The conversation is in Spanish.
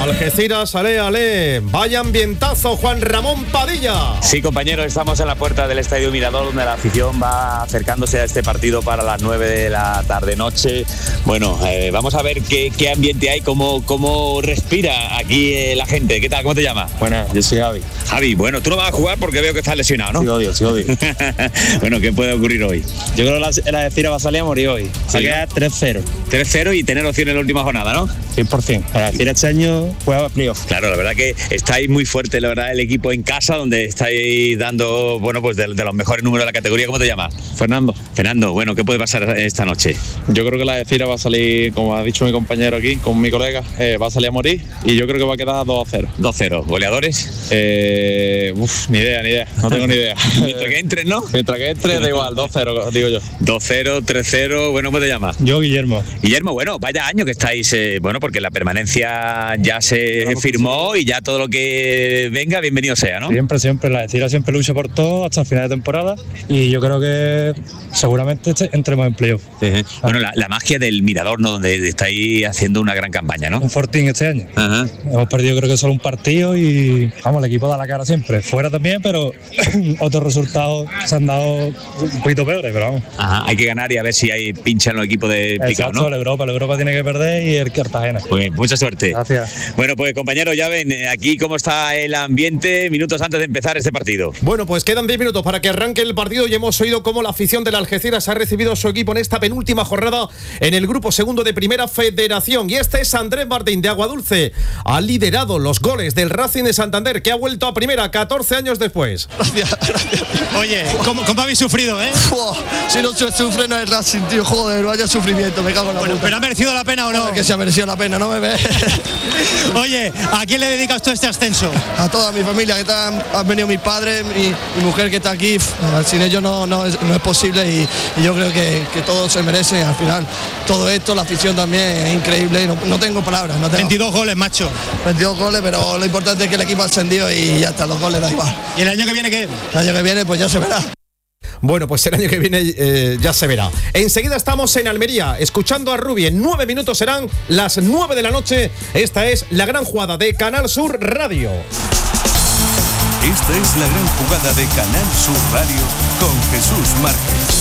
Algeciras, ale, vaya ambientazo, Juan Ramón Padilla. Sí, compañeros, estamos en la puerta del Estadio Mirador, donde la afición va acercándose a este partido para las 9 de la tarde-noche. Bueno, vamos a ver qué ambiente hay, cómo respira aquí la gente. ¿Qué tal? ¿Cómo te llamas? Buenas, yo soy Javi. Javi, bueno, tú no vas a jugar porque veo que estás lesionado, ¿no? Sí, odio. Bueno, ¿qué puede ocurrir hoy? Yo creo que la Algeciras va a salir a morir hoy. Va a quedar 3-0. 3-0 y tener opción en la última jornada, ¿no? 100%. Para Algeciras este año juega playoff. Claro, la verdad que estáis muy fuerte, la verdad, el equipo en casa, donde estáis dando, bueno, pues de los mejores números de la categoría. ¿Cómo te llamas? Fernando, bueno, ¿qué puede pasar esta noche? yo creo que la Algeciras va a salir, como ha dicho mi compañero aquí, con mi colega, va a salir a morir y yo creo que va a quedar 2-0. 2-0. ¿Goleadores? Ni idea, no tengo ni idea. Mientras que entres, ¿no? Mientras que entre, da igual, 2-0, digo yo. 2-0, 3-0, bueno, ¿cómo te llamas? Yo, Guillermo. Guillermo, bueno, vaya año que estáis, bueno, porque la permanencia ya se firmó y ya todo lo que venga, bienvenido sea, ¿no? Siempre, la Algeciras siempre lucha por todo hasta el final de temporada y yo creo que seguramente entremos en playoff. Bueno, la magia del Mirador, ¿no? Donde estáis haciendo una gran campaña, ¿no? Un fortín este año. Ajá. Hemos perdido creo que solo un partido y vamos, el equipo da la cara siempre. Fuera también, pero otros resultados se han dado un poquito peores, pero vamos. Ajá, hay que ganar y a ver si hay pincha en los equipos de Picao, ¿no? La Europa tiene que perder y el Cartagena. Pues mucha suerte. Gracias. Bueno, pues compañeros, ya ven aquí cómo está el ambiente minutos antes de empezar este partido. Bueno, pues quedan 10 minutos para que arranque el partido y hemos oído cómo la afición del Algeciras ha recibido a su equipo en esta penúltima jornada en el grupo segundo de Primera Federación. Y este es Andrés Martín de Aguadulce. Ha liderado los goles del Racing de Santander, que ha vuelto a Primera 14 años después. Gracias. Oye, ¿cómo habéis sufrido, eh? Si no se sufre no es Racing, tío, joder, vaya sufrimiento, me cago en la puta. ¿Pero ha merecido la pena o no? Que se ha merecido la pena, no me ves. Oye, ¿a quién le dedicas tú este ascenso? A toda mi familia, han venido mis padres, mi mujer que está aquí, sin ellos no es posible y yo creo que todos se merecen al final. Todo esto, la afición también es increíble, no tengo palabras. 22 goles, macho. 22 goles, pero lo importante es que el equipo ha ascendido y ya está, los goles da igual. ¿Y el año que viene qué? El año que viene pues ya se verá. Bueno, pues el año que viene ya se verá. Enseguida estamos en Almería, escuchando a Rubi. En 9 minutos serán las 9 de la noche. Esta es la gran jugada de Canal Sur Radio. Esta es la gran jugada de Canal Sur Radio con Jesús Márquez.